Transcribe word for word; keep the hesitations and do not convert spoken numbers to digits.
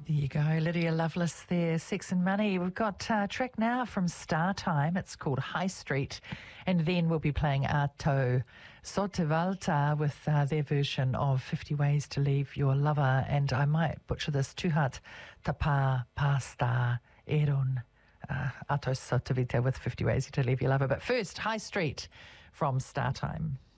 There you go, Lydia Lovelace there, Sex and Money. We've got a track now from Star Time. It's called High Street. And then we'll be playing Arto Sottivalta with uh, their version of fifty Ways to Leave Your Lover. And I might butcher this, Tuhat Tapa Pasta Eron. Uh, Arto Sottivalta with fifty Ways to Leave Your Lover. But first, High Street from Star Time.